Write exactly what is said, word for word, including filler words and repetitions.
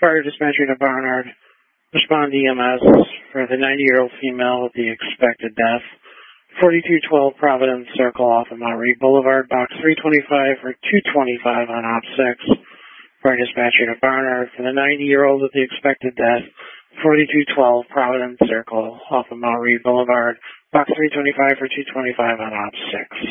Fire dispatcher to Barnard. Respond E M S for the ninety-year-old female with the expected death. forty-two twelve Providence Circle off of Mount Reed Boulevard, box three twenty-five or two twenty-five on op six. Fire dispatcher to Barnard for the ninety-year-old with the expected death. forty-two twelve Providence Circle off of Mount Reed Boulevard, box three twenty-five or two twenty-five on op six.